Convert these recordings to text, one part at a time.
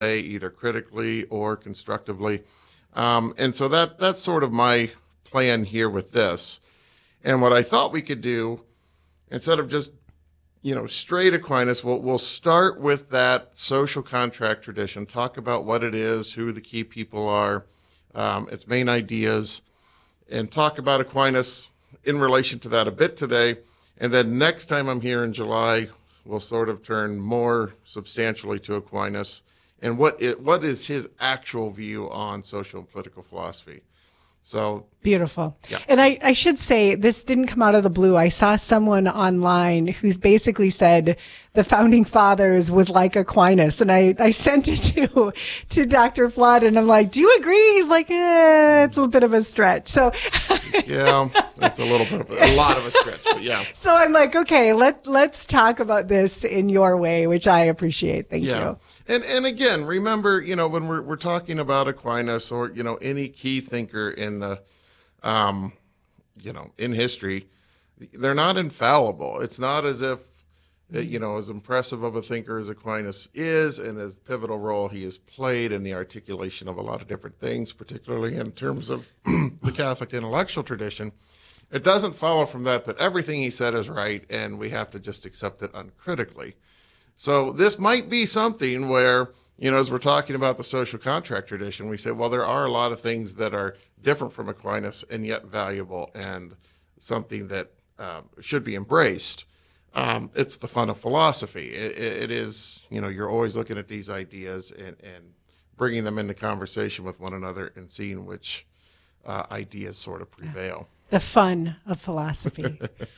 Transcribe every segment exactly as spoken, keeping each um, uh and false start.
either critically or constructively. Um, and so that that's sort of my plan here with this. And what I thought we could do, instead of just, you know, straight Aquinas, we'll, we'll start with that social contract tradition, talk about what it is, who the key people are, um, its main ideas, and talk about Aquinas in relation to that a bit today. And then next time I'm here in July, we'll sort of turn more substantially to Aquinas and what it, what is his actual view on social and political philosophy. So beautiful. Yeah. And I, I should say, this didn't come out of the blue. I saw someone online who's basically said the founding fathers was like Aquinas. And I, I sent it to, to Doctor Flood, and I'm like, do you agree? He's like, eh, it's a bit of a stretch. So yeah, it's a little bit of a, a lot of a stretch, but yeah. So I'm like, okay, let, let's talk about this in your way, which I appreciate. Thank yeah. you. And and again, remember, you know, when we're we're talking about Aquinas or, you know, any key thinker in the, um, you know, in history, they're not infallible. It's not as if, you know, as impressive of a thinker as Aquinas is and as pivotal role he has played in the articulation of a lot of different things, particularly in terms of the Catholic intellectual tradition, it doesn't follow from that that everything he said is right and we have to just accept it uncritically. So this might be something where, you know, as we're talking about the social contract tradition, we say, well, there are a lot of things that are different from Aquinas and yet valuable and something that uh, should be embraced. Um, it's the fun of philosophy. It, it is, you know, you're always looking at these ideas and, and bringing them into conversation with one another and seeing which uh, ideas sort of prevail. The fun of philosophy.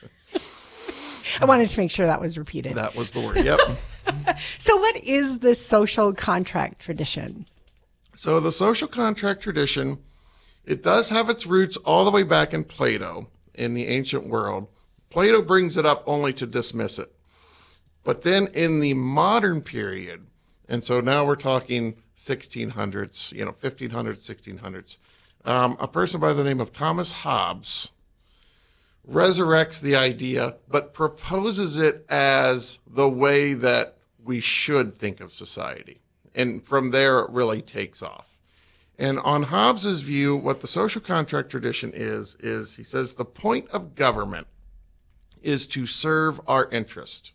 I wanted to make sure that was repeated. That was the word, yep. So what is the social contract tradition? So the social contract tradition, it does have its roots all the way back in Plato, in the ancient world. Plato brings it up only to dismiss it. But then in the modern period, and so now we're talking sixteen hundreds, you know, fifteen hundreds, sixteen hundreds, um, a person by the name of Thomas Hobbes resurrects the idea, but proposes it as the way that we should think of society. And from there, it really takes off. And on Hobbes's view, what the social contract tradition is, is he says the point of government is to serve our interest.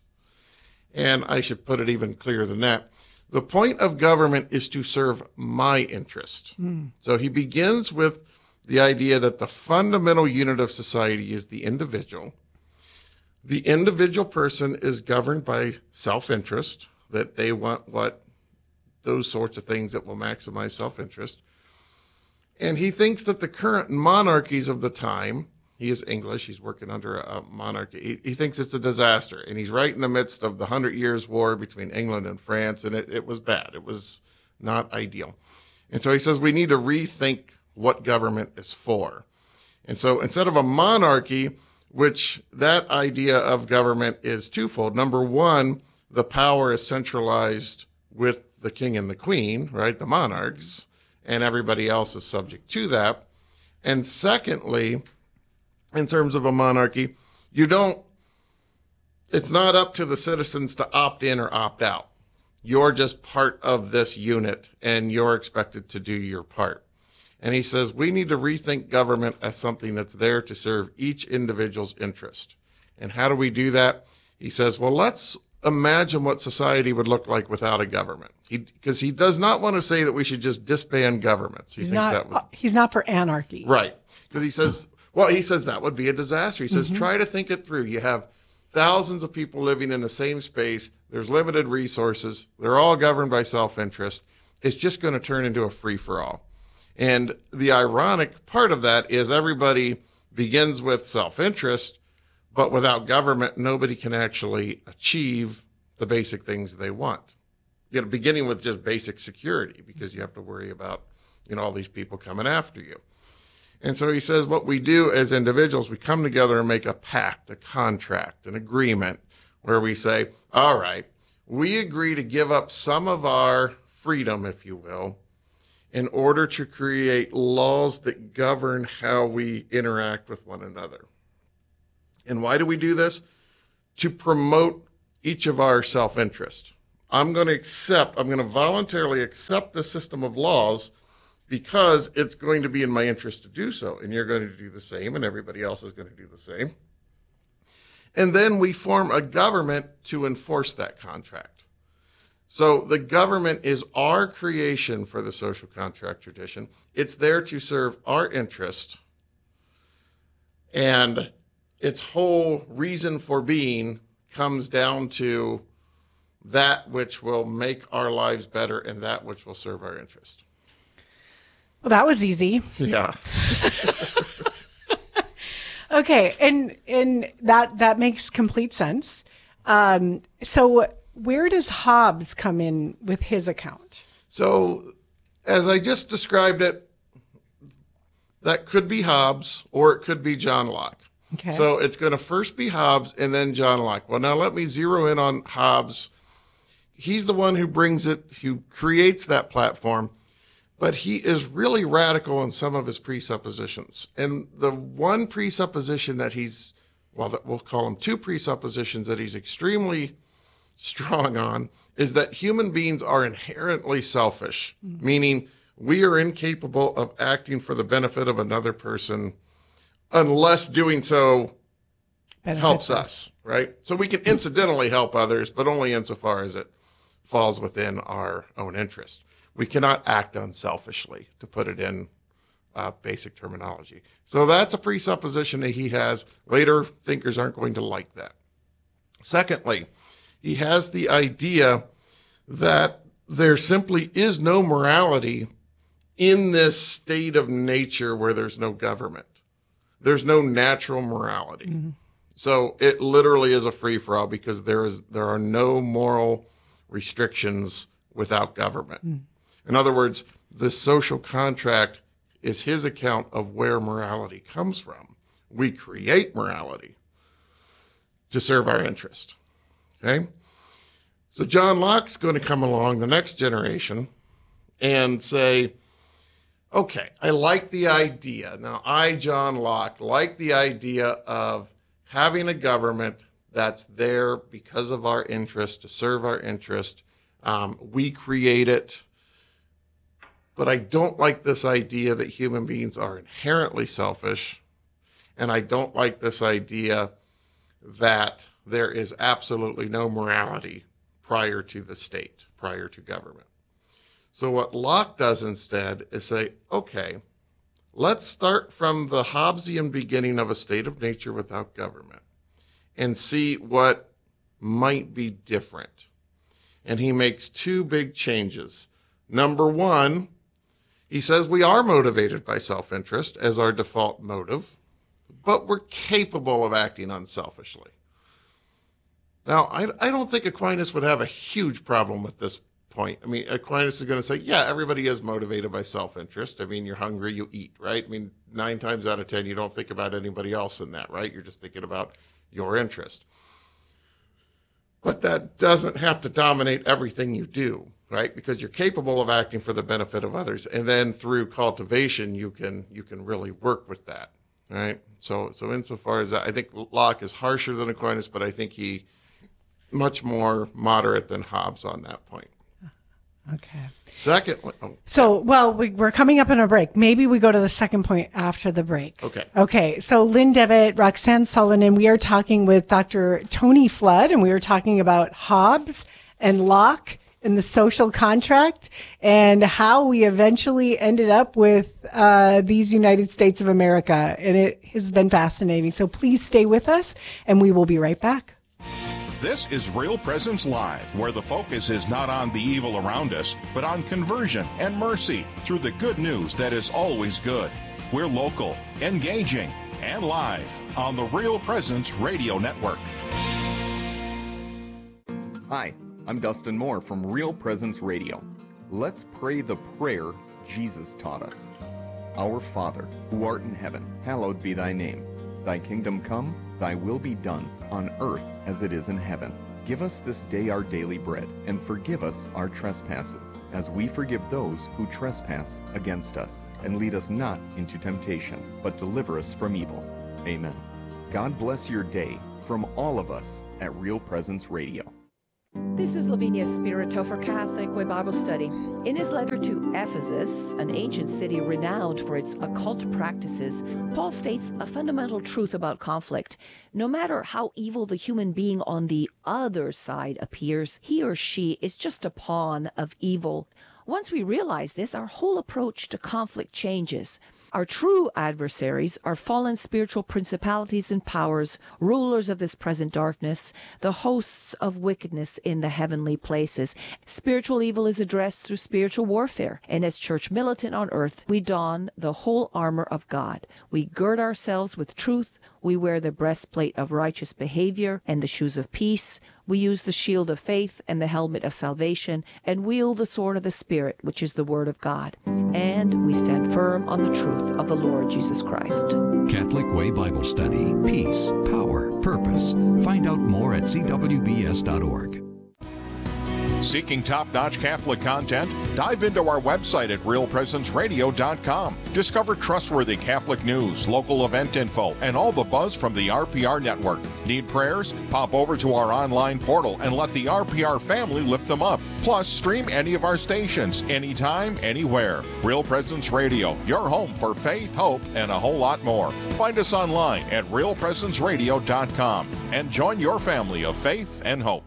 And I should put it even clearer than that. The point of government is to serve my interest. Mm. So he begins with the idea that the fundamental unit of society is the individual. The individual person is governed by self-interest, that they want what, those sorts of things that will maximize self-interest. And he thinks that the current monarchies of the time, he is English, he's working under a monarchy, he, he thinks it's a disaster. And he's right in the midst of the Hundred Years' War between England and France, and it, it was bad. It was not ideal. And so he says we need to rethink what government is for. And so instead of a monarchy, which that idea of government is twofold. Number one, the power is centralized with the king and the queen, right, the monarchs, and everybody else is subject to that. And secondly, in terms of a monarchy, you don't, it's not up to the citizens to opt in or opt out. You're just part of this unit and you're expected to do your part. And he says, we need to rethink government as something that's there to serve each individual's interest. And how do we do that? He says, well, let's imagine what society would look like without a government. He, because he does not want to say that we should just disband governments. He he's, thinks not, that would, uh, he's not for anarchy. Right. Because he says, well, he says that would be a disaster. He says, mm-hmm. try to think it through. You have thousands of people living in the same space. There's limited resources. They're all governed by self-interest. It's just going to turn into a free-for-all. And the ironic part of that is everybody begins with self-interest, but without government, nobody can actually achieve the basic things they want. You know, beginning with just basic security, because you have to worry about, you know, all these people coming after you. And so he says what we do as individuals, we come together and make a pact, a contract, an agreement, where we say, all right, we agree to give up some of our freedom, if you will, in order to create laws that govern how we interact with one another. And why do we do this? To promote each of our self-interest. I'm going to accept, I'm going to voluntarily accept the system of laws because it's going to be in my interest to do so. And you're going to do the same, and everybody else is going to do the same. And then we form a government to enforce that contract. So the government is our creation for the social contract tradition. It's there to serve our interest. And its whole reason for being comes down to that which will make our lives better and that which will serve our interest. Well, that was easy. Yeah. Okay, and and that that makes complete sense. Um, so where does Hobbes come in with his account? So as I just described it, that could be Hobbes or it could be John Locke. Okay. So it's going to first be Hobbes and then John Locke. Well, now let me zero in on Hobbes. He's the one who brings it, who creates that platform. But he is really radical in some of his presuppositions. And the one presupposition that he's, well, we'll call them two presuppositions that he's extremely strong on is that human beings are inherently selfish, mm-hmm. meaning we are incapable of acting for the benefit of another person unless doing so Benefits helps us. us, right? So we can incidentally help others, but only insofar as it falls within our own interest. We cannot act unselfishly, to put it in uh, basic terminology. So that's a presupposition that he has. Later thinkers aren't going to like that. Secondly, he has the idea that there simply is no morality in this state of nature where there's no government. There's no natural morality. Mm-hmm. So it literally is a free-for-all because there is there are no moral restrictions without government. Mm. In other words, the social contract is his account of where morality comes from. We create morality to serve our interest. Okay? So John Locke's going to come along, the next generation, and say, okay, I like the idea. Now, I, John Locke, like the idea of having a government that's there because of our interest, to serve our interest. Um, we create it. But I don't like this idea that human beings are inherently selfish. And I don't like this idea that there is absolutely no morality prior to the state, prior to government. So what Locke does instead is say, okay, let's start from the Hobbesian beginning of a state of nature without government and see what might be different. And he makes two big changes. Number one, he says we are motivated by self-interest as our default motive, but we're capable of acting unselfishly. Now, I, I don't think Aquinas would have a huge problem with this point. I mean, Aquinas is going to say, yeah, everybody is motivated by self-interest. I mean, you're hungry, you eat, right? I mean, nine times out of ten, you don't think about anybody else in that, right? You're just thinking about your interest. But that doesn't have to dominate everything you do, right? Because you're capable of acting for the benefit of others. And then through cultivation, you can you can really work with that, right? So so insofar as that, I think Locke is harsher than Aquinas, but I think he much more moderate than Hobbes on that point. Okay. Secondly, oh, so, well, we, we're coming up on a break. Maybe we go to the second point after the break. Okay. Okay. So Lynn Devitt, Roxanne Sullivan, we are talking with Doctor Tony Flood, and we are talking about Hobbes and Locke and the social contract and how we eventually ended up with uh, these United States of America. And it has been fascinating. So please stay with us, and we will be right back. This is Real Presence Live, where the focus is not on the evil around us, but on conversion and mercy through the good news that is always good. We're local, engaging, and live on the Real Presence Radio Network. Hi, I'm Dustin Moore from Real Presence Radio. Let's pray the prayer Jesus taught us. Our Father, who art in heaven, hallowed be thy name. Thy kingdom come, thy will be done, on earth as it is in heaven. Give us this day our daily bread, and forgive us our trespasses, as we forgive those who trespass against us. And lead us not into temptation, but deliver us from evil. Amen. God bless your day from all of us at Real Presence Radio. This is Lavinia Spirito for Catholic Way Bible Study. In his letter to Ephesus, an ancient city renowned for its occult practices, Paul states a fundamental truth about conflict. No matter how evil the human being on the other side appears, he or she is just a pawn of evil. Once we realize this, our whole approach to conflict changes. Our true adversaries are fallen spiritual principalities and powers, rulers of this present darkness, the hosts of wickedness in the heavenly places. Spiritual evil is addressed through spiritual warfare, and as church militant on earth, we don the whole armor of God. We gird ourselves with truth. We wear the breastplate of righteous behavior and the shoes of peace. We use the shield of faith and the helmet of salvation, and wield the sword of the Spirit, which is the Word of God. And we stand firm on the truth of the Lord Jesus Christ. Catholic Way Bible Study. Peace, power, purpose. Find out more at c w b s dot org. Seeking top-notch Catholic content? Dive into our website at real presence radio dot com. Discover trustworthy Catholic news, local event info, and all the buzz from the R P R network. Need prayers? Pop over to our online portal and let the R P R family lift them up. Plus, stream any of our stations, anytime, anywhere. Real Presence Radio, your home for faith, hope, and a whole lot more. Find us online at real presence radio dot com and join your family of faith and hope.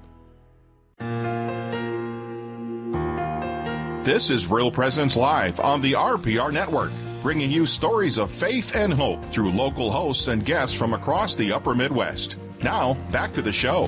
This is Real Presence Live on the R P R Network, bringing you stories of faith and hope through local hosts and guests from across the upper Midwest. Now, back to the show.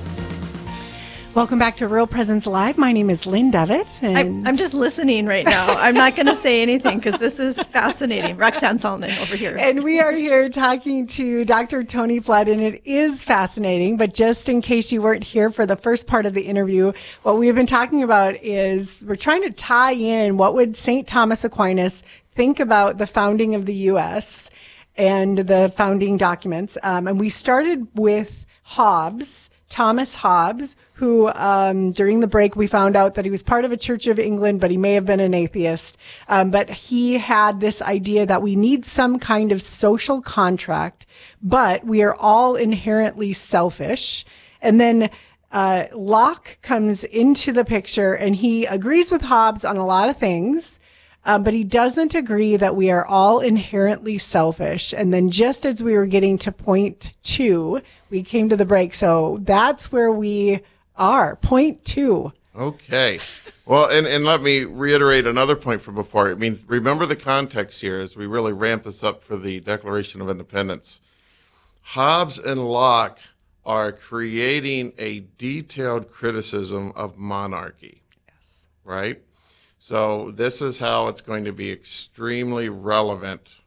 Welcome back to Real Presence Live. My name is Lynn Devitt. And I'm, I'm just listening right now. I'm not going to say anything because this is fascinating. Roxanne Solomon over here. And we are here talking to Doctor Tony Flood, and it is fascinating. But just in case you weren't here for the first part of the interview, what we've been talking about is we're trying to tie in what would Saint Thomas Aquinas think about the founding of the U S and the founding documents. Um, and we started with Hobbes. Thomas Hobbes, who um, during the break we found out that he was part of a Church of England, but he may have been an atheist. Um, but he had this idea that we need some kind of social contract, but we are all inherently selfish. And then uh, Locke comes into the picture, and he agrees with Hobbes on a lot of things. Um, but he doesn't agree that we are all inherently selfish. And then just as we were getting to point two, we came to the break. So that's where we are, point two. Okay. Well, and, and let me reiterate another point from before. I mean, remember the context here as we really ramp this up for the Declaration of Independence. Hobbes and Locke are creating a detailed criticism of monarchy. Yes. Right? So this is how it's going to be extremely relevant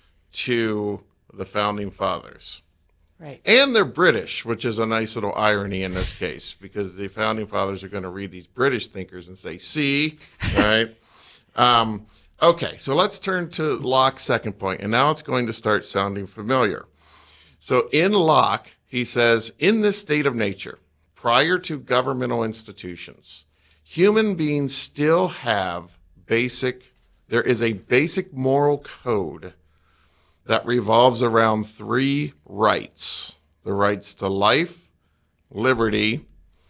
to the Founding Fathers. Right. And they're British, which is a nice little irony in this case, because the Founding Fathers are going to read these British thinkers and say, see, right? um, okay, so let's turn to Locke's second point, and now it's going to start sounding familiar. So in Locke, he says, in this state of nature, prior to governmental institutions, human beings still have basic, there is a basic moral code that revolves around three rights. The rights to life, liberty,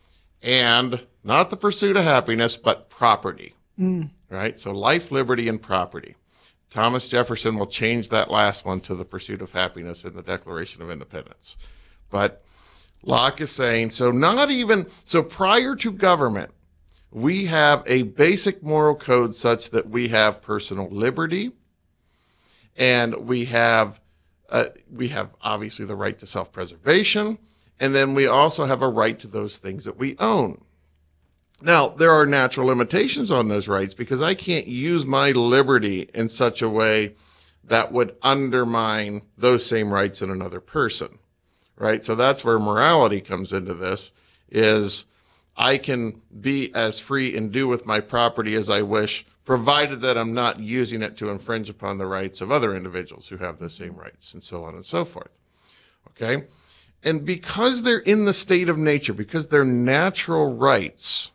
and not the pursuit of happiness, but property. Mm. Right? So life, liberty, and property. Thomas Jefferson will change that last one to the pursuit of happiness in the Declaration of Independence. But Locke is saying, so not even, so prior to government, we have a basic moral code such that we have personal liberty, and we have uh, we have obviously the right to self-preservation, and then we also have a right to those things that we own. Now, there are natural limitations on those rights because I can't use my liberty in such a way that would undermine those same rights in another person, right? So that's where morality comes into this, is I can be as free and do with my property as I wish, provided that I'm not using it to infringe upon the rights of other individuals who have the same rights, and so on and so forth. Okay? And because they're in the state of nature, because they're natural rights,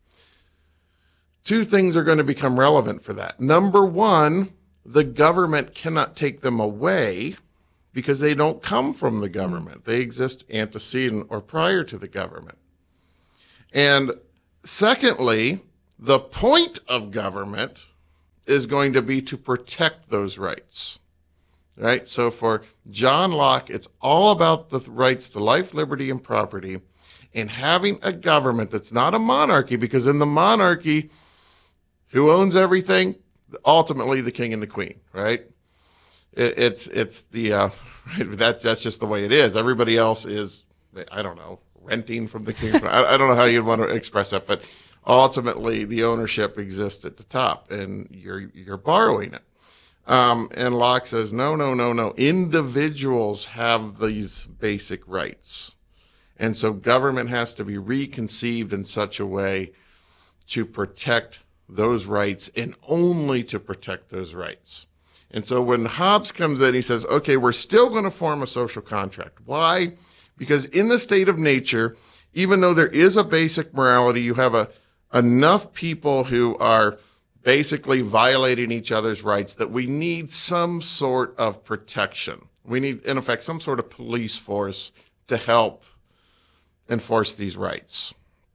two things are going to become relevant for that. Number one, the government cannot take them away because they don't come from the government. They exist antecedent or prior to the government. And secondly, the point of government is going to be to protect those rights, right? So for John Locke, it's all about the rights to life, liberty, and property, and having a government that's not a monarchy, because in the monarchy, who owns everything? Ultimately, the king and the queen, right? It, it's it's the uh, that that's just the way it is. Everybody else is, I don't know, renting from the king. I, I don't know how you'd want to express that, but ultimately, the ownership exists at the top, and you're you're borrowing it. Um, and Locke says, no, no, no, no. Individuals have these basic rights. And so government has to be reconceived in such a way to protect those rights and only to protect those rights. And so when Hobbes comes in, he says, okay, we're still going to form a social contract. Why? Because in the state of nature, even though there is a basic morality, you have a, enough people who are basically violating each other's rights that we need some sort of protection. We need, in effect, some sort of police force to help enforce these rights.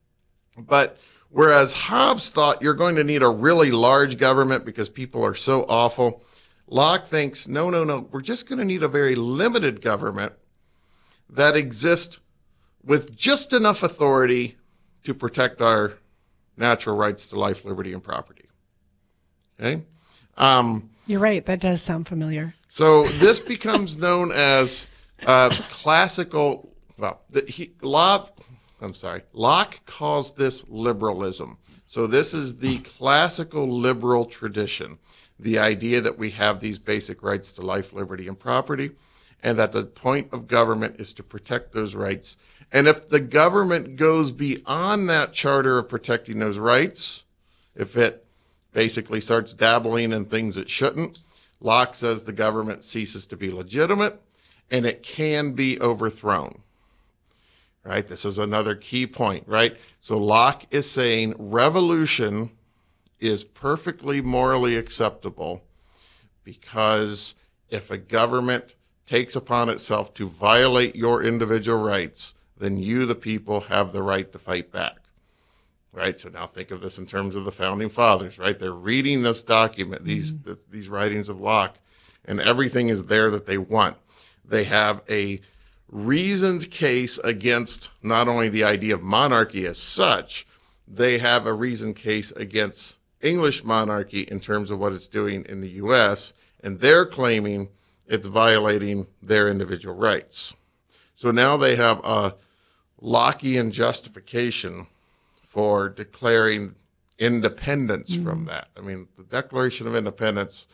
But whereas Hobbes thought you're going to need a really large government because people are so awful, Locke thinks, no, no, no, we're just going to need a very limited government that exists with just enough authority to protect our natural rights to life, liberty, and property. Okay? Um, You're right. That does sound familiar. So this becomes known as uh, classical, well, the, he, Locke, I'm sorry, Locke calls this liberalism. So this is the classical liberal tradition, the idea that we have these basic rights to life, liberty, and property, and that the point of government is to protect those rights. And if the government goes beyond that charter of protecting those rights, if it basically starts dabbling in things it shouldn't, Locke says the government ceases to be legitimate and it can be overthrown. Right? This is another key point, right? So Locke is saying revolution is perfectly morally acceptable because if a government takes upon itself to violate your individual rights, then you, the people, have the right to fight back. Right? So now think of this in terms of the founding fathers, right? They're reading this document, these mm-hmm. th- these writings of Locke, and everything is there that they want. They have a reasoned case against not only the idea of monarchy as such, they have a reasoned case against English monarchy in terms of what it's doing in the U S, and they're claiming it's violating their individual rights. So now they have a Lockean justification for declaring independence mm-hmm. from that. I mean, the Declaration of Independence,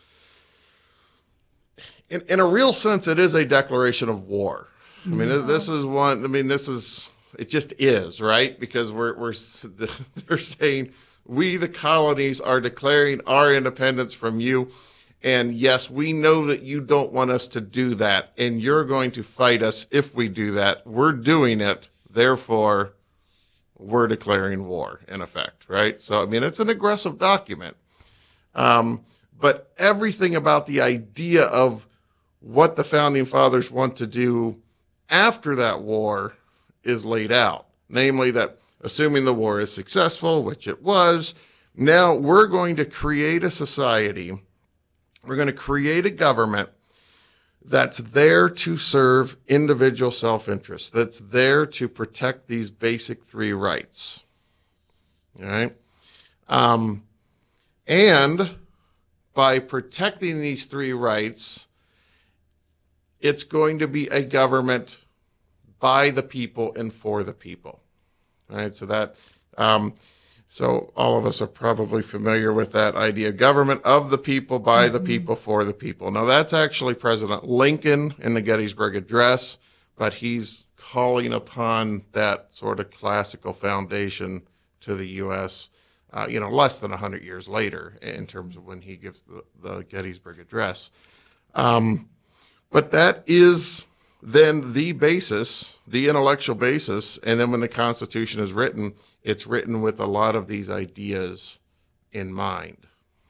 in, in a real sense, it is a declaration of war. I mean, mm-hmm. this is one, I mean, this is, it just is, right? Because we're, we're, they're saying, we, the colonies, are declaring our independence from you. And yes, we know that you don't want us to do that. And you're going to fight us if we do that. We're doing it. Therefore, we're declaring war, in effect, right? So, I mean, it's an aggressive document. Um, but everything about the idea of what the founding fathers want to do after that war is laid out. Namely that assuming the war is successful, which it was, now we're going to create a society, we're going to create a government that's there to serve individual self-interest, that's there to protect these basic three rights. All right? Um, and by protecting these three rights, it's going to be a government by the people and for the people. All right? So that, um, so all of us are probably familiar with that idea: government of the people, by mm-hmm. the people, for the people. Now that's actually President Lincoln in the Gettysburg Address, but he's calling upon that sort of classical foundation to the U S, uh, you know, less than one hundred years later in terms of when he gives the, the Gettysburg Address. Um, but that is then the basis, the intellectual basis, and then when the Constitution is written, it's written with a lot of these ideas in mind.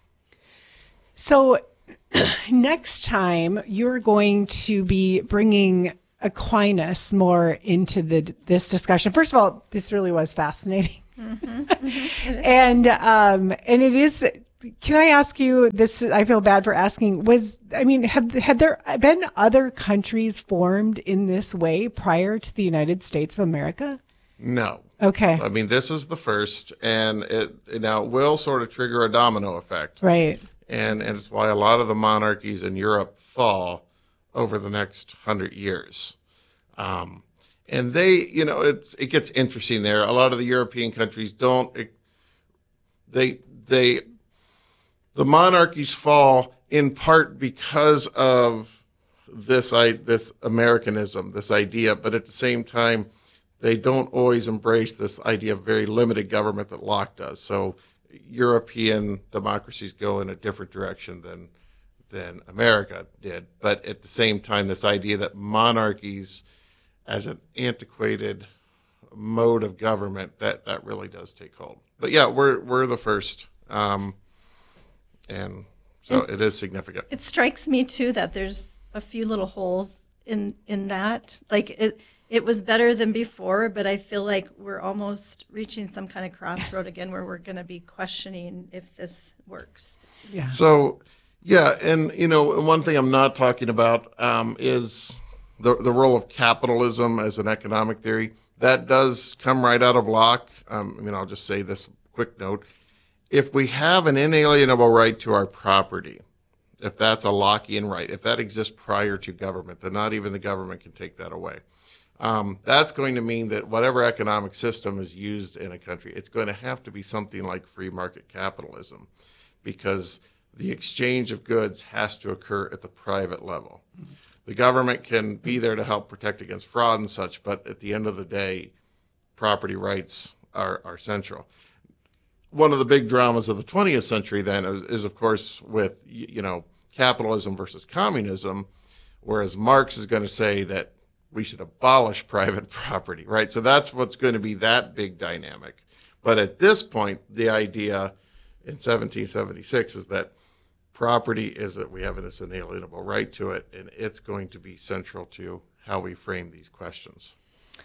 So next time you're going to be bringing Aquinas more into the this discussion. First of all, this really was fascinating. Mm-hmm. Mm-hmm. and um, and it is. Can I ask you this? I feel bad for asking. Was I mean, have had there been other countries formed in this way prior to the United States of America? No. Okay. I mean, this is the first, and it now it will sort of trigger a domino effect. Right. And and it's why a lot of the monarchies in Europe fall over the next hundred years. Um, and they, you know, it's it gets interesting there. A lot of the European countries don't. It, they they. The monarchies fall in part because of this I, this Americanism, this idea, but at the same time, they don't always embrace this idea of very limited government that Locke does. So European democracies go in a different direction than than America did. But at the same time, this idea that monarchies as an antiquated mode of government, that, that really does take hold. But yeah, we're we're the first. Um, And so it is significant. It strikes me too that there's a few little holes in in that. Like it it was better than before, but I feel like we're almost reaching some kind of crossroad again where we're going to be questioning if this works. Yeah. So, yeah, and you know, one thing I'm not talking about um, is the the role of capitalism as an economic theory. That does come right out of Locke. Um, I mean, I'll just say this quick note. If we have an inalienable right to our property, if that's a Lockean right, if that exists prior to government, then not even the government can take that away. Um, that's going to mean that whatever economic system is used in a country, it's going to have to be something like free market capitalism, because the exchange of goods has to occur at the private level. Mm-hmm. The government can be there to help protect against fraud and such, but at the end of the day, property rights are, are central. One of the big dramas of the twentieth century then is, is, of course, with, you know, capitalism versus communism, whereas Marx is going to say that we should abolish private property, right? So that's what's going to be that big dynamic. But at this point, the idea in seventeen seventy-six is that property is that we have this inalienable right to it, and it's going to be central to how we frame these questions.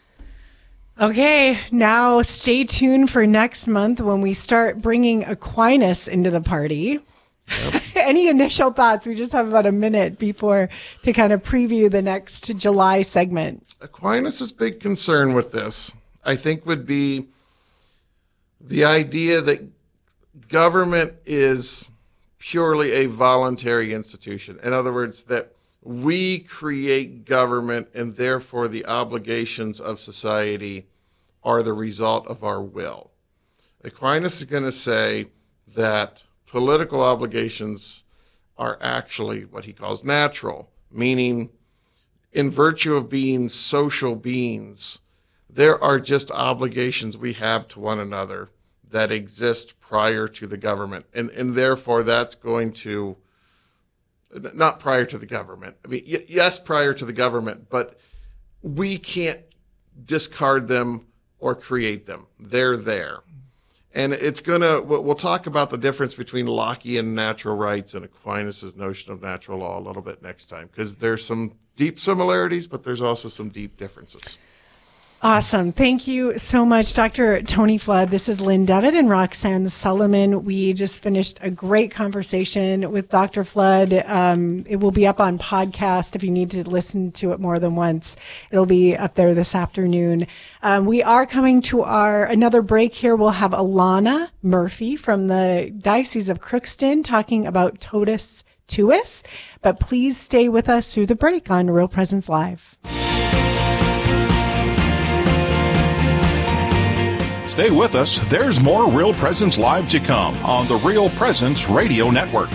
Okay, now stay tuned for next month when we start bringing Aquinas into the party. Yep. Any initial thoughts? We just have about a minute before to kind of preview the next July segment. Aquinas' big concern with this, I think, would be the idea that government is purely a voluntary institution. In other words, that we create government, and therefore the obligations of society are the result of our will. Aquinas is going to say that political obligations are actually what he calls natural, meaning in virtue of being social beings, there are just obligations we have to one another that exist prior to the government. And, and therefore that's going to, not prior to the government. I mean, y- yes, prior to the government, but we can't discard them or create them. They're there. And it's going to, we'll talk about the difference between Lockean natural rights and Aquinas' notion of natural law a little bit next time, because there's some deep similarities, but there's also some deep differences. Awesome. Thank you so much, Doctor Tony Flood. This is Lynn Devitt and Roxanne Solomon. We just finished a great conversation with Doctor Flood. Um, it will be up on podcast if you need to listen to it more than once. It'll be up there this afternoon. Um, we are coming to our another break here. We'll have Alana Murphy from the Diocese of Crookston talking about totus tuus. But please stay with us through the break on Real Presence Live. Stay with us. There's more Real Presence Live to come on the Real Presence Radio Network.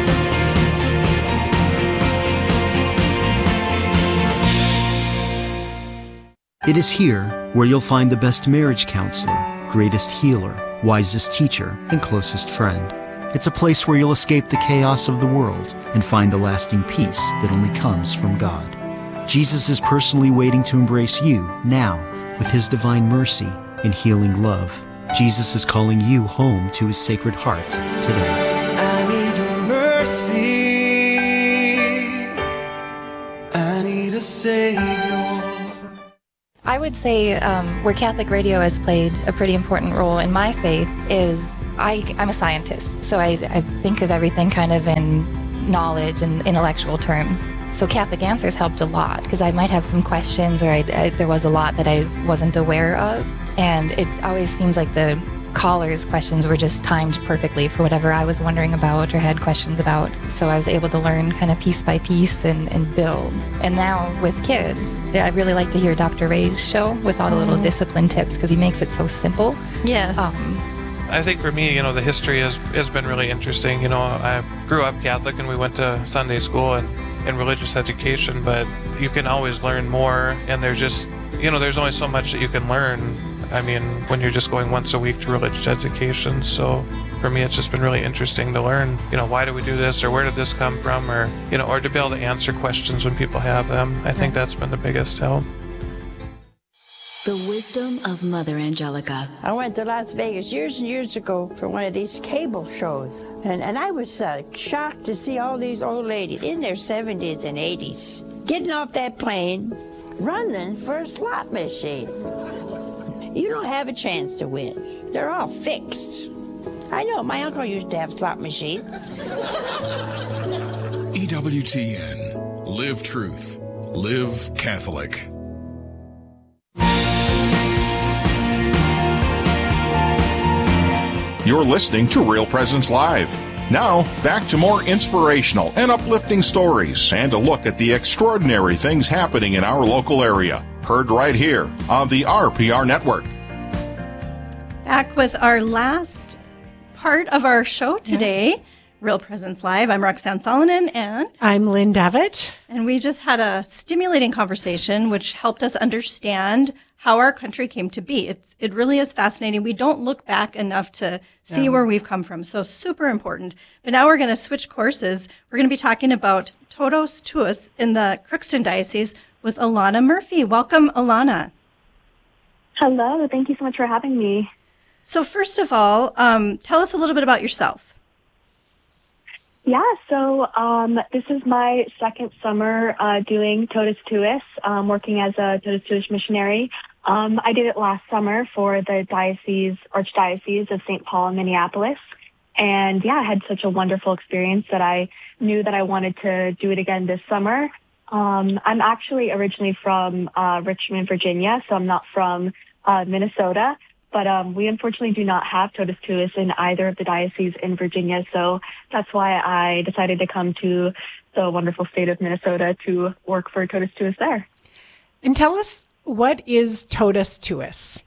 It is here where you'll find the best marriage counselor, greatest healer, wisest teacher, and closest friend. It's a place where you'll escape the chaos of the world and find the lasting peace that only comes from God. Jesus is personally waiting to embrace you now with his divine mercy and healing love. Jesus is calling you home to his sacred heart today. I need a mercy. I need a Savior. I would say um, where Catholic radio has played a pretty important role in my faith is I, I'm a scientist, so I, I think of everything kind of in knowledge and intellectual terms. So Catholic Answers helped a lot because I might have some questions or I, I, there was a lot that I wasn't aware of. And it always seems like the callers' questions were just timed perfectly for whatever I was wondering about or had questions about. So I was able to learn kind of piece by piece and, and build. And now with kids, I really like to hear Doctor Ray's show with all the little discipline tips because he makes it so simple. Yeah. Um, I think for me, you know, the history has, has been really interesting. You know, I grew up Catholic and we went to Sunday school and, and religious education, but you can always learn more. And there's just, you know, there's only so much that you can learn. I mean, when you're just going once a week to religious education. So for me, it's just been really interesting to learn, you know, why do we do this or where did this come from or, you know, or to be able to answer questions when people have them. I think that's been the biggest help. The wisdom of Mother Angelica. I went to Las Vegas years and years ago for one of these cable shows. And, and I was uh, shocked to see all these old ladies in their seventies and eighties getting off that plane, running for a slot machine. You don't have a chance to win. They're all fixed. I know, my uncle used to have slot machines. E W T N. Live truth. Live Catholic. You're listening to Real Presence Live. Now, back to more inspirational and uplifting stories and a look at the extraordinary things happening in our local area. Heard right here on the R P R Network. Back with our last part of our show today, yeah. Real Presence Live. I'm Roxanne Solonen and I'm Lynn Davitt. And we just had a stimulating conversation which helped us understand how our country came to be. It's it really is fascinating. We don't look back enough to see yeah. where we've come from. So super important. But now we're going to switch courses. We're going to be talking about Totus Tuus in the Crookston Diocese with Alana Murphy. Welcome, Alana. Hello. Thank you so much for having me. So first of all, um, tell us a little bit about yourself. Yeah, so um, this is my second summer uh, doing Totus Tuus, um, working as a Totus Tuus missionary. Um, I did it last summer for the diocese, Archdiocese of Saint Paul in Minneapolis. And yeah, I had such a wonderful experience that I knew that I wanted to do it again this summer. Um, I'm actually originally from uh, Richmond, Virginia, so I'm not from uh, Minnesota. But um, we unfortunately do not have Totus Tuus in either of the dioceses in Virginia, so that's why I decided to come to the wonderful state of Minnesota to work for Totus Tuus there. And tell us, what is Totus Tuus?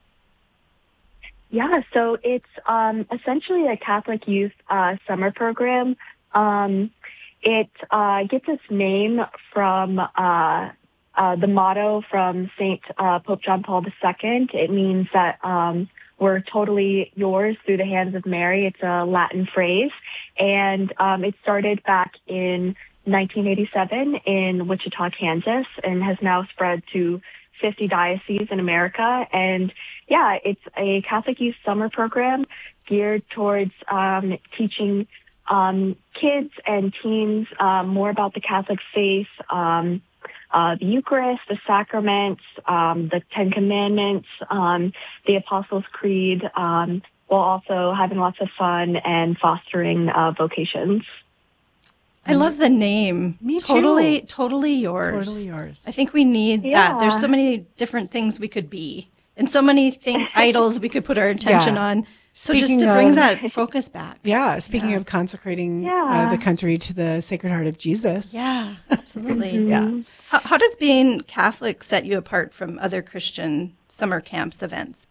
Yeah, so it's um, essentially a Catholic youth uh, summer program. Um, it uh, gets its name from uh, uh, the motto from Saint uh, Pope John Paul the Second. It means that um, we're totally yours through the hands of Mary. It's a Latin phrase, and um, it started back in nineteen eighty-seven in Wichita, Kansas, and has now spread to fifty dioceses in America. And yeah, it's a Catholic youth summer program geared towards um, teaching um, kids and teens um, more about the Catholic faith, um, uh, the Eucharist, the sacraments, um, the Ten Commandments, um, the Apostles' Creed, um, while also having lots of fun and fostering uh, vocations. I love the name. Me totally, too. Totally yours. Totally yours. I think we need Yeah. that. There's so many different things we could be, and so many thing idols we could put our attention Yeah. on. So Speaking just to bring of- that focus back. Yeah, speaking Yeah. of consecrating Yeah. uh, the country to the Sacred Heart of Jesus. Yeah, absolutely. Yeah. How, how does being Catholic set you apart from other Christian summer camps events?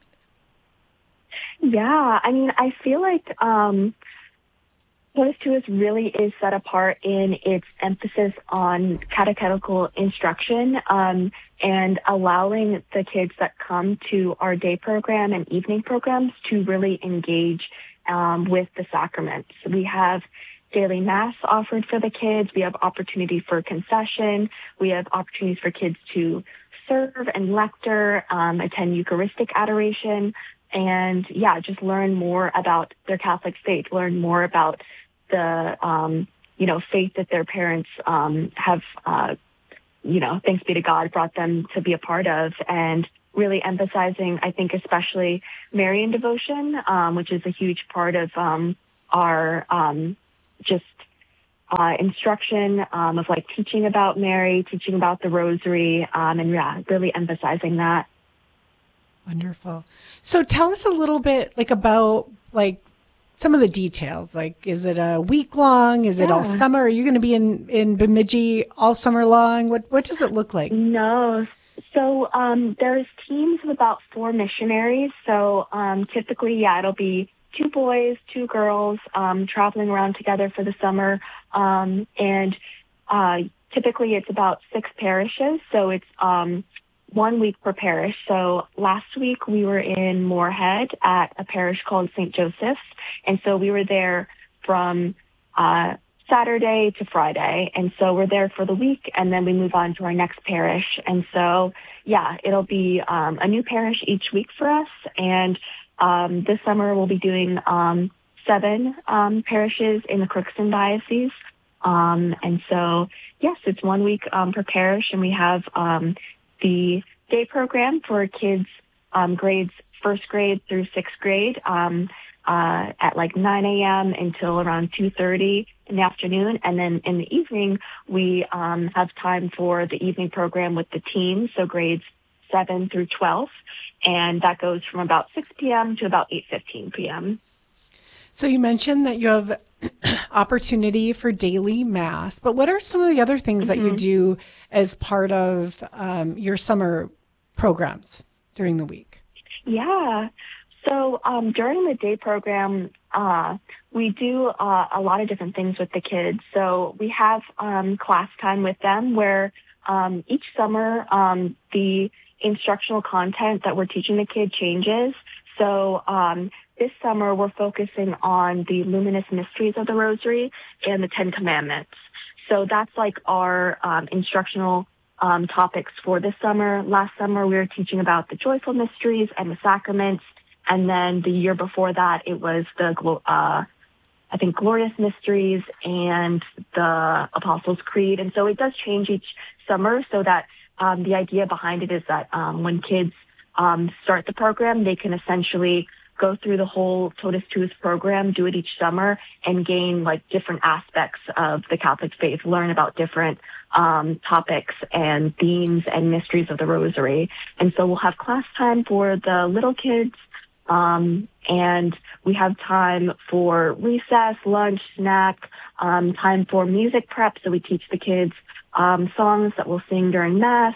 Yeah, I mean, I feel like um, Totus Tuus really is set apart in its emphasis on catechetical instruction um, and allowing the kids that come to our day program and evening programs to really engage um, with the sacraments. We have daily mass offered for the kids. We have opportunity for confession. We have opportunities for kids to serve and lecture, um, attend Eucharistic adoration, and yeah, just learn more about their Catholic faith, learn more about the, um, you know, faith that their parents um, have, uh, you know, thanks be to God, brought them to be a part of, and really emphasizing, I think, especially Marian devotion, um, which is a huge part of um, our um, just uh, instruction um, of like teaching about Mary, teaching about the Rosary, um, and yeah, really emphasizing that. Wonderful. So tell us a little bit like about like some of the details. Like, is it a week long? Is it Yeah. all summer? Are you going to be in, in Bemidji all summer long? What what does it look like? No. So um, there's teams of about four missionaries. So um, typically, yeah, it'll be two boys, two girls um, traveling around together for the summer. Um, and uh, typically it's about six parishes. So it's um, one week per parish. So last week we were in Moorhead at a parish called Saint Joseph's. And so we were there from uh, Saturday to Friday. And so we're there for the week and then we move on to our next parish. And so, yeah, it'll be um, a new parish each week for us. And um, this summer we'll be doing um, seven um, parishes in the Crookston Diocese. Um, and so, yes, it's one week um, per parish, and we have um, the day program for kids um, grades first grade through sixth grade um, uh, at like nine a.m. until around two thirty in the afternoon. And then in the evening, we um, have time for the evening program with the teens, so grades seven through twelve. And that goes from about six p.m. to about eight fifteen p.m. So you mentioned that you have opportunity for daily mass, but what are some of the other things Mm-hmm. that you do as part of um, your summer programs during the week? Yeah. So um, during the day program, uh, we do uh, a lot of different things with the kids. So we have um, class time with them where um, each summer um, the instructional content that we're teaching the kid changes. So um, this summer we're focusing on the luminous mysteries of the Rosary and the Ten Commandments. So that's like our um, instructional um, topics for this summer. Last summer we were teaching about the joyful mysteries and the sacraments. And then the year before that, it was the, uh, I think, glorious mysteries and the Apostles' Creed. And so it does change each summer so that um, the idea behind it is that um, when kids um, start the program, they can essentially go through the whole Totus Tuus program, do it each summer, and gain like different aspects of the Catholic faith, learn about different um, topics and themes and mysteries of the Rosary. And so we'll have class time for the little kids, um, and we have time for recess, lunch, snack, um, time for music prep. So we teach the kids um, songs that we'll sing during Mass.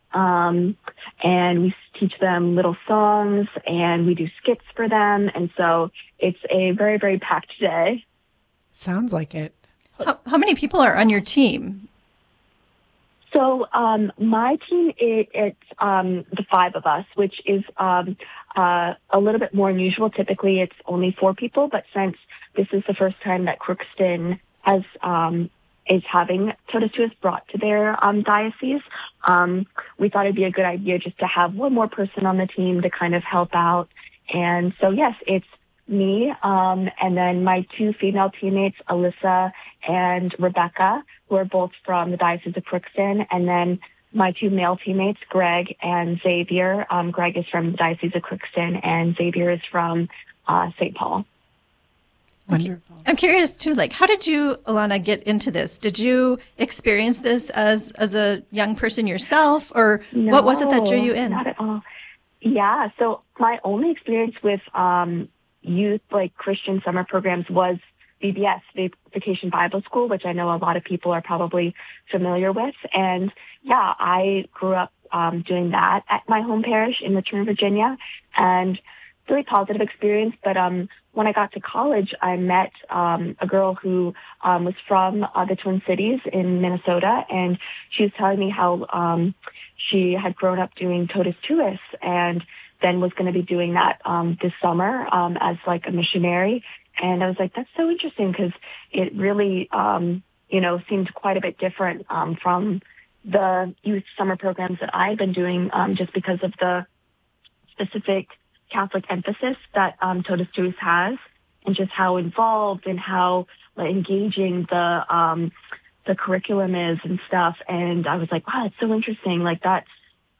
Um, and we teach them little songs and we do skits for them. And so it's a very, very packed day. Sounds like it. How, how many people are on your team? So um, my team, it, it's um, the five of us, which is um, uh, a little bit more unusual. Typically, it's only four people. But since this is the first time that Crookston has um, is having Totus Tuus brought to their um, diocese, um, we thought it'd be a good idea just to have one more person on the team to kind of help out. And so, yes, it's me, um, and then my two female teammates, Alyssa and Rebecca, who are both from the Diocese of Crookston, and then my two male teammates, Greg and Xavier. Um, Greg is from the Diocese of Crookston, and Xavier is from uh, Saint Paul. Wonderful. I'm curious too, like, how did you, Alana, get into this? Did you experience this as as a young person yourself, or No, what was it that drew you in? Not at all. Yeah, so my only experience with um, youth, like Christian summer programs, was V B S, Vacation Bible School, which I know a lot of people are probably familiar with. And yeah, I grew up um, doing that at my home parish in Richmond, Virginia, and really positive experience. But um, when I got to college, I met um, a girl who um, was from uh, the Twin Cities in Minnesota, and she was telling me how um, she had grown up doing Totus Tuus and then was going to be doing that um, this summer um, as like a missionary. And I was like, that's so interesting because it really, um, you know, seemed quite a bit different um, from the youth summer programs that I've been doing um, just because of the specific Catholic emphasis that um, Totus Tuus has, and just how involved and how like, engaging the um, the curriculum is and stuff. And I was like, wow, it's so interesting. Like that's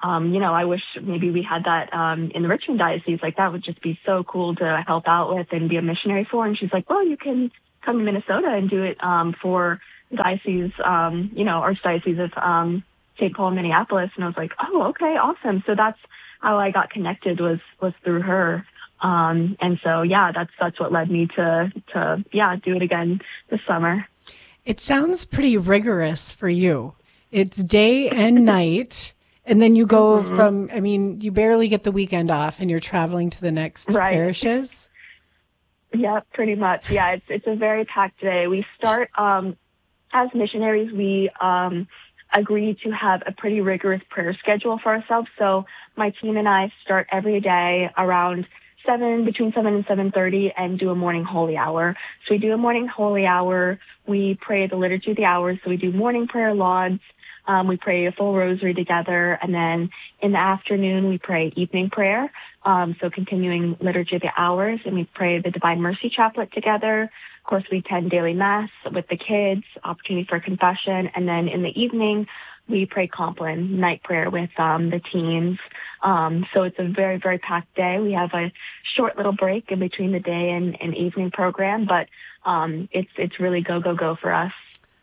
um, you know, I wish maybe we had that um, in the Richmond Diocese. Like, that would just be so cool to help out with and be a missionary for. And she's like, well, you can come to Minnesota and do it um, for diocese, um, you know, Archdiocese of um, Saint Paul, Minneapolis. And I was like, oh, okay, awesome. So that's how I got connected, was was through her. Um, and so, yeah, that's that's what led me to, to, yeah, do it again this summer. It sounds pretty rigorous for you. It's day and night, and then you go mm-hmm. from, I mean, you barely get the weekend off, and you're traveling to the next right. parishes. Yeah, pretty much. Yeah, it's it's a very packed day. We start, um, as missionaries, we um, agree to have a pretty rigorous prayer schedule for ourselves. So my team and I start every day around seven, between seven and seven thirty, and do a morning holy hour. So we do a morning holy hour. We pray the Liturgy of the Hours. So we do morning prayer, lauds. Um, we pray a full rosary together. And then in the afternoon, we pray evening prayer. Um, so continuing Liturgy of the Hours, and we pray the Divine Mercy Chaplet together. Of course, we attend daily mass with the kids, opportunity for confession. And then in the evening, we pray Compline, night prayer with um, the teens. Um, so it's a very, very packed day. We have a short little break in between the day and, and evening program, but um, it's it's really go, go, go for us.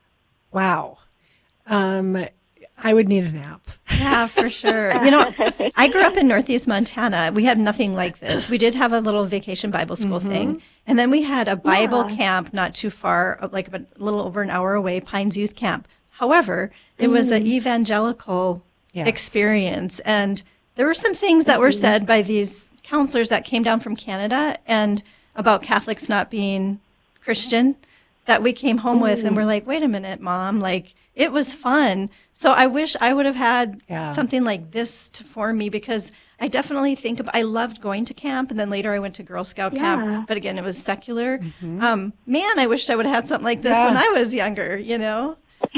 Wow. Um, I would need a nap. Yeah, for sure. You know, I grew up in Northeast Montana. We had nothing like this. We did have a little vacation Bible school mm-hmm. thing. And then we had a Bible yeah. camp not too far, like a little over an hour away, Pines Youth Camp. However, it was an evangelical yes. experience. And there were some things that were said by these counselors that came down from Canada and about Catholics not being Christian that we came home with. And we're like, wait a minute, Mom, like, it was fun. So I wish I would have had yeah. something like this to, for me, because I definitely think of, I loved going to camp, and then later I went to Girl Scout yeah. camp, but again, it was secular. Mm-hmm. Um, man, I wish I would have had something like this yeah. when I was younger, you know?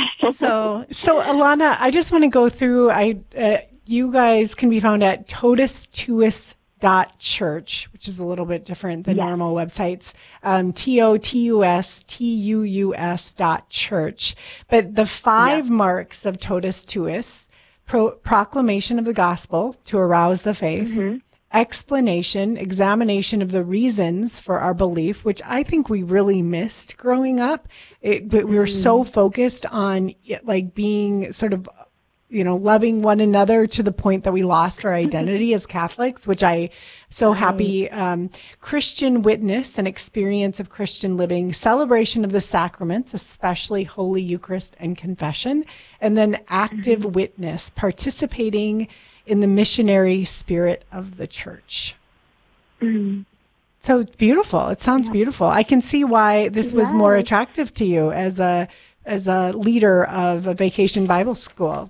So, so Alana, I just want to go through, I, uh, you guys can be found at totus tuus dot church, which is a little bit different than yes. normal websites. Um, T O T U S T U U S dot church. But the five yes. marks of totus tuus: pro- proclamation of the gospel to arouse the faith, mm-hmm. explanation, examination of the reasons for our belief, which I think we really missed growing up. It, but we were mm. so focused on it, like being sort of, you know, loving one another to the point that we lost our identity as Catholics, which I so happy. Um, Christian witness and experience of Christian living, celebration of the sacraments, especially Holy Eucharist and confession, and then active mm-hmm. witness, participating in the missionary spirit of the church. Mm-hmm. So it's beautiful. It sounds yeah. beautiful. I can see why this was yeah. more attractive to you as a as a leader of a vacation Bible school.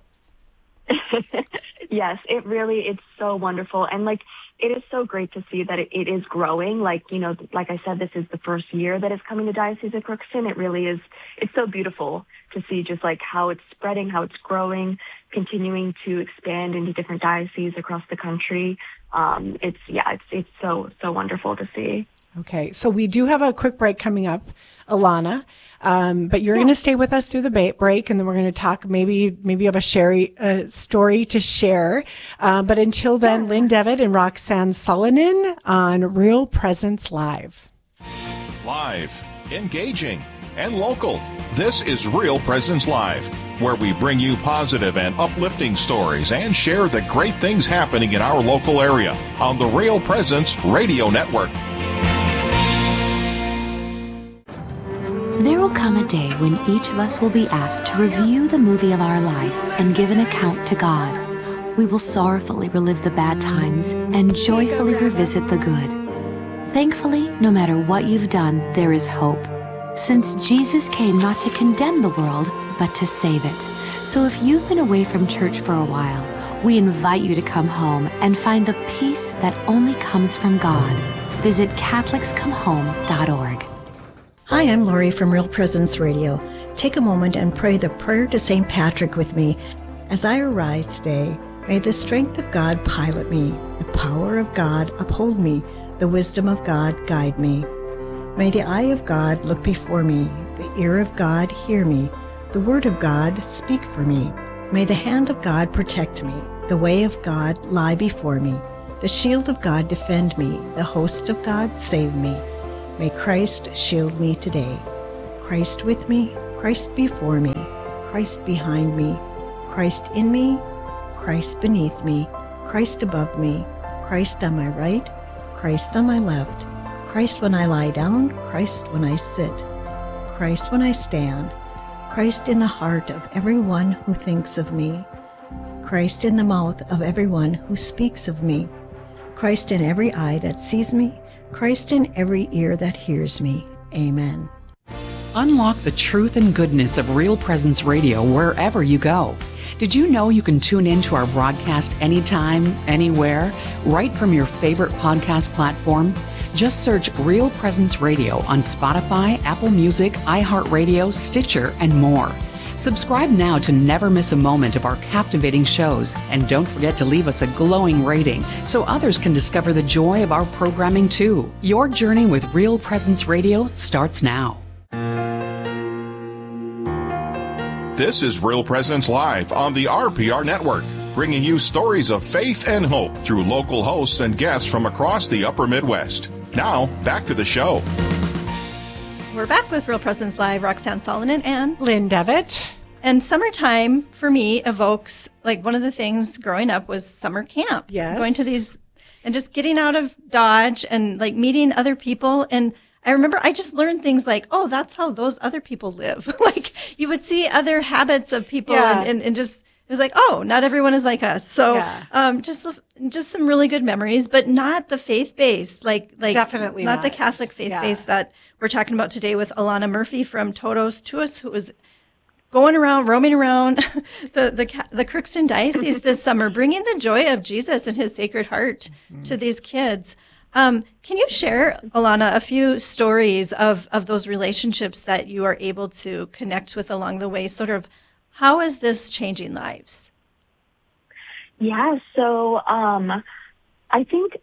Yes, it really, it's so wonderful. And like, it is so great to see that it, it is growing. Like, you know, like I said, this is the first year that it's coming to Diocese of Crookston. It really is, it's so beautiful to see just like how it's spreading, how it's growing, continuing to expand into different dioceses across the country. Um, it's, yeah, it's, it's so, so wonderful to see. Okay, so we do have a quick break coming up, Alana, um, but you're yeah. going to stay with us through the ba- break, and then we're going to talk. Maybe, maybe you have a sherry, uh, story to share. Uh, but until then, yeah. Lynn Devitt and Roxanne Sullivan on Real Presence Live. Live, engaging, and local. This is Real Presence Live, where we bring you positive and uplifting stories and share the great things happening in our local area on the Real Presence Radio Network. There will come a day when each of us will be asked to review the movie of our life and give an account to God. We will sorrowfully relive the bad times and joyfully revisit the good. Thankfully, no matter what you've done, there is hope, since Jesus came not to condemn the world, but to save it. So if you've been away from church for a while, we invite you to come home and find the peace that only comes from God. Visit Catholics Come Home dot org. Hi, I'm Lori from Real Presence Radio. Take a moment and pray the prayer to Saint Patrick with me. As I arise today, may the strength of God pilot me, the power of God uphold me, the wisdom of God guide me. May the eye of God look before me, the ear of God hear me, the word of God speak for me. May the hand of God protect me, The way of God lie before me. The shield of God defend me. The host of God save me. May Christ shield me today. Christ with me, Christ before me, Christ behind me, Christ in me, Christ beneath me, Christ above me, Christ on my right, Christ on my left, Christ when I lie down, Christ when I sit, Christ when I stand, Christ in the heart of everyone who thinks of me, Christ in the mouth of everyone who speaks of me, Christ in every eye that sees me, Christ in every ear that hears me. Amen. Unlock the truth and goodness of Real Presence Radio wherever you go. Did you know you can tune in to our broadcast anytime, anywhere, right from your favorite podcast platform? Just search Real Presence Radio on Spotify, Apple Music, iHeartRadio, Stitcher, and more. Subscribe now to never miss a moment of our captivating shows, and don't forget to leave us a glowing rating so others can discover the joy of our programming too. Your journey with Real Presence Radio starts now. This is Real Presence Live on the R P R Network, bringing you stories of faith and hope through local hosts and guests from across the upper Midwest. Now, back to the show. We're back with Real Presence Live, Roxanne Solonen and Lynn Devitt. And summertime, for me, evokes, like, one of the things growing up was summer camp. Yes. Going to these, and just getting out of Dodge and, like, meeting other people. And I remember I just learned things like, oh, that's how those other people live. Like, you would see other habits of people, Yeah. and, and, and just, it was like, oh, not everyone is like us. So, Yeah. um, just, just some really good memories, but not the faith-based, like, like, Definitely not, not. the Catholic faith-based Yeah. that we're talking about today with Alana Murphy from Todos Tuas, who was going around, roaming around the, the, the Crookston Diocese this summer, bringing the joy of Jesus and his Sacred Heart mm-hmm. to these kids. Um, can you share, Alana, a few stories of, of those relationships that you are able to connect with along the way? Sort of, how is this changing lives? Yeah, so um, I think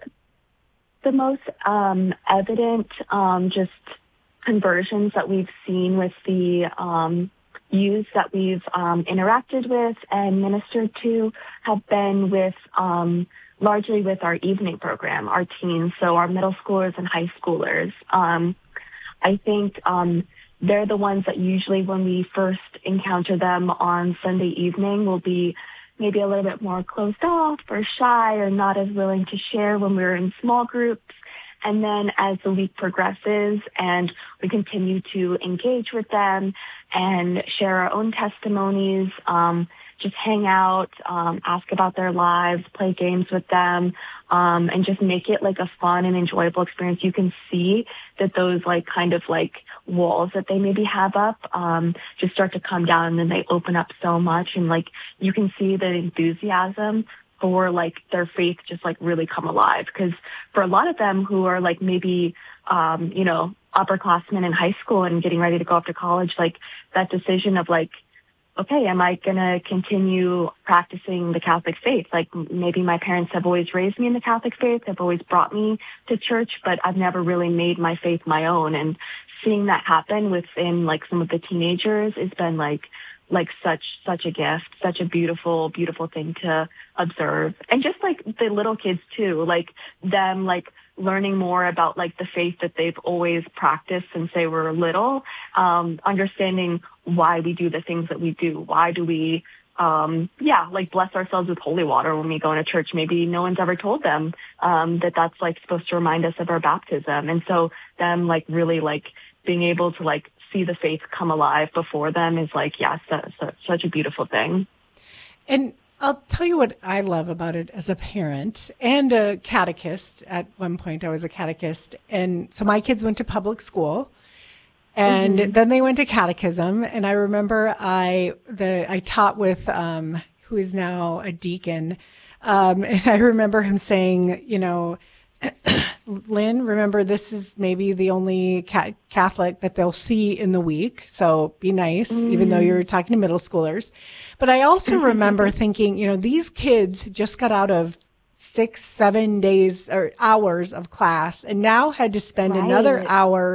the most um, evident um, just conversions that we've seen with the um, youth that we've um, interacted with and ministered to have been with um, largely with our evening program, our teens, so our middle schoolers and high schoolers. Um, I think um, they're the ones that usually when we first encounter them on Sunday evening will be maybe a little bit more closed off or shy or not as willing to share when we're in small groups. And then as the week progresses and we continue to engage with them and share our own testimonies, um, just hang out, um, ask about their lives, play games with them, um, and just make it like a fun and enjoyable experience. You can see that those like kind of like walls that they maybe have up, um, just start to come down, and then they open up so much, and like you can see the enthusiasm for like their faith just like really come alive. Because for a lot of them who are like maybe, um, you know, upperclassmen in high school and getting ready to go off to college, like that decision of like, okay, am I going to continue practicing the Catholic faith? Like maybe my parents have always raised me in the Catholic faith, have always brought me to church, but I've never really made my faith my own. And seeing that happen within like some of the teenagers has been like, like such, such a gift, such a beautiful, beautiful thing to observe. And just like the little kids too, like them, like learning more about like the faith that they've always practiced since they were little, um, understanding why we do the things that we do. Why do we, um, yeah, like bless ourselves with holy water when we go into church? Maybe no one's ever told them, um, that that's like supposed to remind us of our baptism. And so them like really like being able to like see the faith come alive before them is like, yeah, so, so, such a beautiful thing. And I'll tell you what I love about it as a parent and a catechist. At one point I was a catechist. And so my kids went to public school, and mm-hmm. then they went to catechism. And I remember I, the, I taught with, um, who is now a deacon. Um, and I remember him saying, you know, Lynn, remember this is maybe the only ca- Catholic that they'll see in the week. So be nice, mm. even though you're talking to middle schoolers. But I also remember thinking, you know, these kids just got out of six, seven days or hours of class and now had to spend right. another hour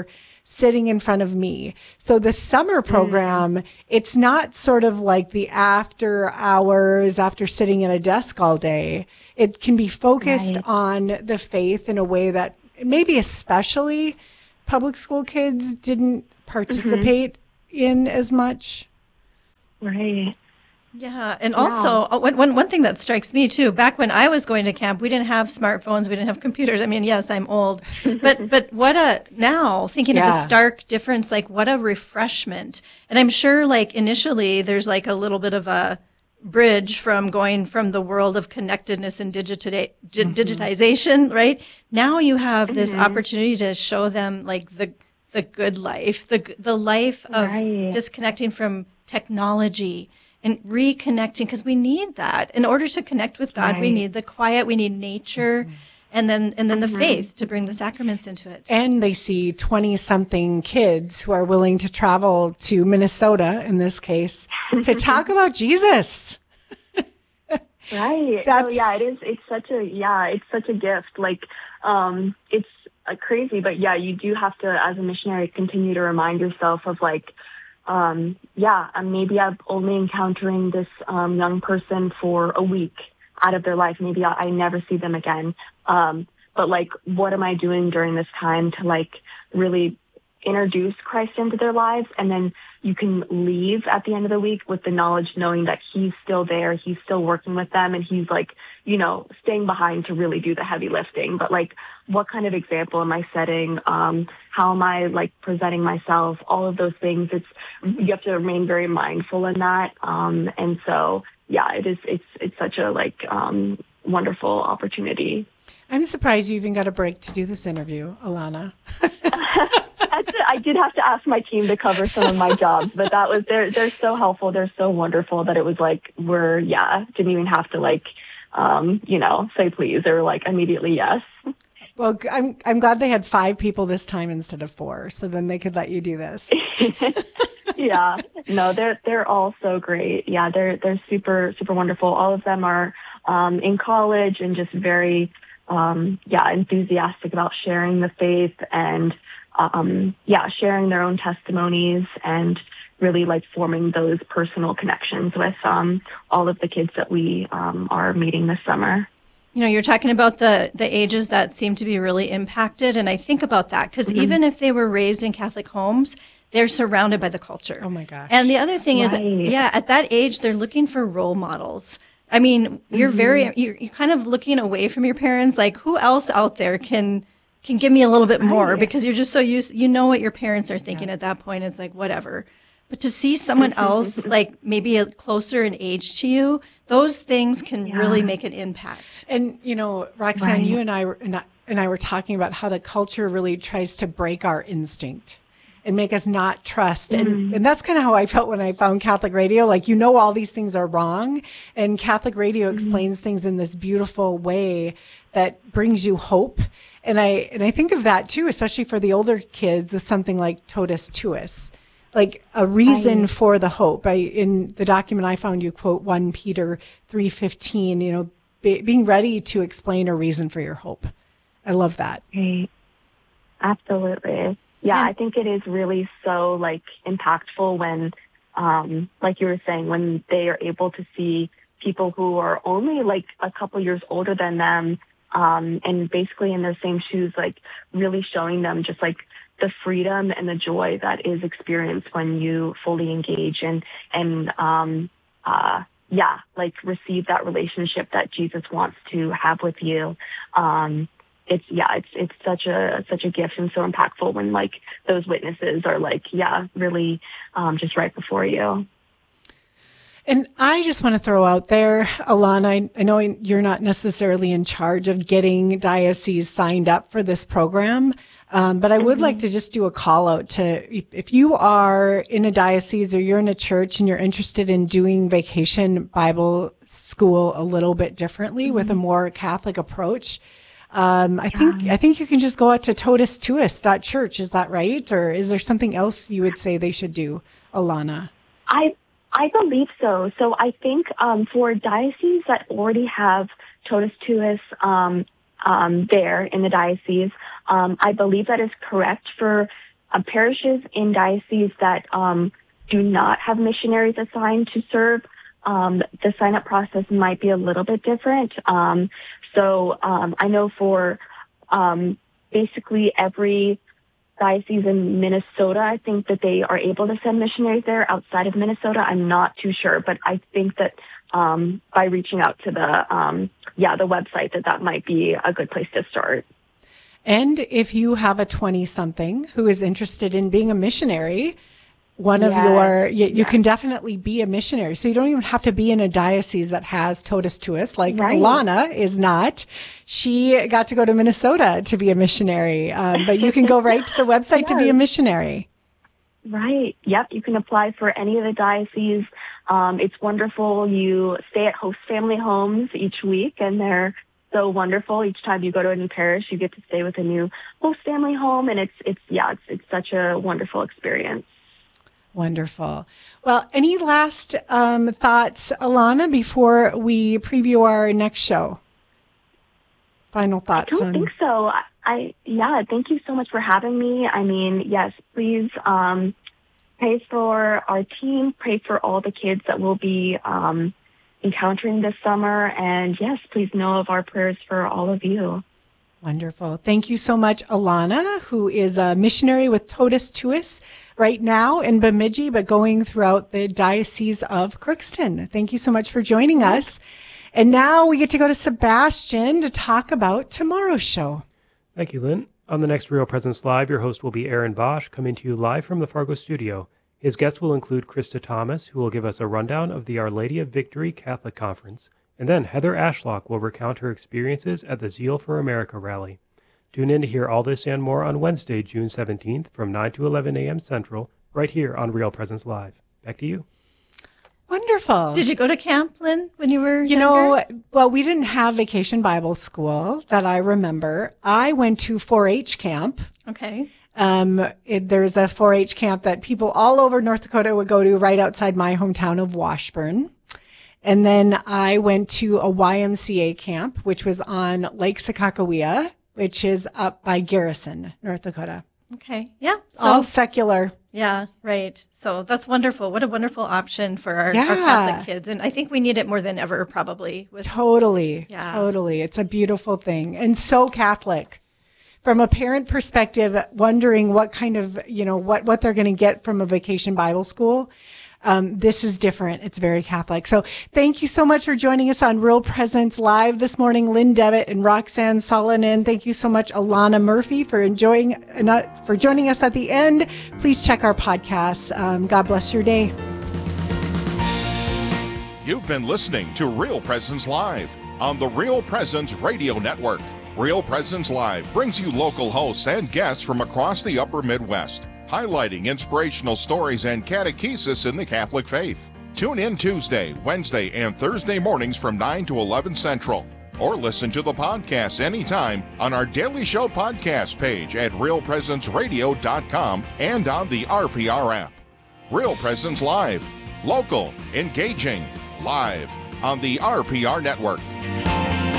sitting in front of me. So the summer program, mm. it's not sort of like the after hours, after sitting at a desk all day. It can be focused right. on the faith in a way that maybe especially public school kids didn't participate mm-hmm. in as much. Right. Yeah, and also yeah. one, one one thing that strikes me too, back when I was going to camp, we didn't have smartphones, we didn't have computers. I mean, yes, I'm old, but but what a now thinking yeah. of the stark difference, like what a refreshment. And I'm sure, like initially, there's like a little bit of a bridge from going from the world of connectedness and digita- mm-hmm. digitization, right? Now you have this mm-hmm. opportunity to show them like the the good life, the the life of right. disconnecting from technology. And reconnecting, because we need that. In order to connect with God, right. we need the quiet, we need nature, mm-hmm. and then and then the mm-hmm. faith to bring the sacraments into it. And they see twenty-something kids who are willing to travel to Minnesota, in this case, to talk about Jesus. Right. That's... Oh, yeah, it is. It's such a, yeah, it's such a gift. Like, um, it's uh, crazy, but yeah, you do have to, as a missionary, continue to remind yourself of like, Um, yeah, and maybe I'm only encountering this um, young person for a week out of their life. Maybe I, I never see them again. Um, but like, what am I doing during this time to like really introduce Christ into their lives? And then you can leave at the end of the week with the knowledge, knowing that he's still there, he's still working with them, and he's like, you know, staying behind to really do the heavy lifting. But like, what kind of example am I setting? Um, how am I like presenting myself? All of those things. It's, you have to remain very mindful in that. Um, and so, yeah, it is, it's, it's such a like, um, wonderful opportunity. I'm surprised you even got a break to do this interview, Alana. I did have to ask my team to cover some of my jobs, but that was, they're, they're so helpful. They're so wonderful that it was like, we're, yeah, didn't even have to like, um, you know, say please. They were like immediately yes. Well, I'm, I'm glad they had five people this time instead of four. So then they could let you do this. Yeah, no, they're, they're all so great. Yeah. They're, they're super, super wonderful. All of them are, um, in college and just very, um, yeah, enthusiastic about sharing the faith and, um, yeah, sharing their own testimonies and really like forming those personal connections with, um, all of the kids that we, um, are meeting this summer. You know, you're talking about the, the ages that seem to be really impacted. And I think about that because mm-hmm. even if they were raised in Catholic homes, they're surrounded by the culture. Oh my gosh. And the other thing right. is, yeah, at that age, they're looking for role models. I mean, you're mm-hmm. very, you're, you're kind of looking away from your parents. Like, who else out there can, can give me a little bit more? Right. Because you're just so used, you know what your parents are thinking yeah. at that point. It's like, whatever. But to see someone else, like maybe a closer in age to you, those things can yeah. really make an impact. And, you know, Roxanne, right. you and I, were, and I and I were talking about how the culture really tries to break our instinct and make us not trust. Mm. And, and that's kind of how I felt when I found Catholic Radio. Like, you know, all these things are wrong. And Catholic Radio mm. explains things in this beautiful way that brings you hope. And I, and I think of that too, especially for the older kids with something like Totus Tuus. Like a reason I, for the hope. I, in the document I found, you quote First Peter three fifteen, you know, be, being ready to explain a reason for your hope. I love that. Right. Absolutely. Yeah, I think it is really so like impactful when, um, like you were saying, when they are able to see people who are only like a couple years older than them, um, and basically in their same shoes, like really showing them just like the freedom and the joy that is experienced when you fully engage and, and, um, uh, yeah, like receive that relationship that Jesus wants to have with you. Um, it's, yeah, it's, it's such a, such a gift and so impactful when like those witnesses are like, yeah, really, um, just right before you. And I just want to throw out there, Alana, I, I know you're not necessarily in charge of getting dioceses signed up for this program, um, but I would mm-hmm. like to just do a call out to, if, if you are in a diocese or you're in a church and you're interested in doing Vacation Bible School a little bit differently mm-hmm. with a more Catholic approach, um, I yeah. think I think you can just go out to totus tuus dot church. Is that right? Or is there something else you would say they should do, Alana? I I believe so. So I think um, for dioceses that already have Totus Tuus um, um, there in the diocese, um, I believe that is correct for uh, parishes in dioceses that um, do not have missionaries assigned to serve, um, the sign-up process might be a little bit different. Um, so um, I know for um, basically every diocese in Minnesota, I think that they are able to send missionaries there. Outside of Minnesota, I'm not too sure, but I think that um, by reaching out to the um, yeah the website, that that might be a good place to start. And if you have a twenty-something who is interested in being a missionary, one of Yes. your, you, you Yes. can definitely be a missionary. So you don't even have to be in a diocese that has Totus Tuus, like Right. Alana is not. She got to go to Minnesota to be a missionary, um, but you can go right to the website to be a Yes. missionary. Right. Yep. You can apply for any of the dioceses. Um, it's wonderful. You stay at host family homes each week, and they're so wonderful. Each time you go to a new parish, you get to stay with a new host family home, and it's it's yeah, it's it's such a wonderful experience. Wonderful. Well, any last um, thoughts, Alana, before we preview our next show? Final thoughts I don't on think so. I, I yeah, thank you so much for having me. I mean, yes, please um, pray for our team, pray for all the kids that will be um, encountering this summer, and yes, please know of our prayers for all of you. Wonderful. Thank you so much, Alana, who is a missionary with Totus Tuus right now in Bemidji, but going throughout the Diocese of Crookston. Thank you so much for joining us. And now we get to go to Sebastian to talk about tomorrow's show. Thank you, Lynn. On the next Real Presence Live, your host will be Aaron Bosch, coming to you live from the Fargo studio. His guests will include Krista Thomas, who will give us a rundown of the Our Lady of Victory Catholic Conference. And then Heather Ashlock will recount her experiences at the Zeal for America rally. Tune in to hear all this and more on Wednesday, June seventeenth from nine to eleven a.m. Central, right here on Real Presence Live. Back to you. Wonderful. Did you go to camp, Lynn, when you were You younger? know, well, we didn't have Vacation Bible School that I remember. I went to four H camp. Okay. Um, it, there's a four H camp that people all over North Dakota would go to right outside my hometown of Washburn. And then I went to a Y M C A camp, which was on Lake Sakakawea, which is up by Garrison, North Dakota. Okay. Yeah. So, All secular. yeah, right. So that's wonderful. What a wonderful option for our, Yeah. our Catholic kids. And I think we need it more than ever, probably. With, Totally. Yeah. Totally. It's a beautiful thing and so Catholic. From a parent perspective, wondering what kind of, you know, what, what they're going to get from a Vacation Bible School. Um, this is different. It's very Catholic. So thank you so much for joining us on Real Presence Live this morning, Lynn Devitt and Roxanne Solonen. Thank you so much, Alana Murphy, for enjoying, uh, for joining us at the end. Please check our podcast. Um, God bless your day. You've been listening to Real Presence Live on the Real Presence Radio Network. Real Presence Live brings you local hosts and guests from across the upper Midwest, highlighting inspirational stories and catechesis in the Catholic faith. Tune in Tuesday, Wednesday, and Thursday mornings from nine to eleven Central, or listen to the podcast anytime on our Daily Show podcast page at real presence radio dot com and on the R P R app. Real Presence Live, local, engaging, live on the R P R Network.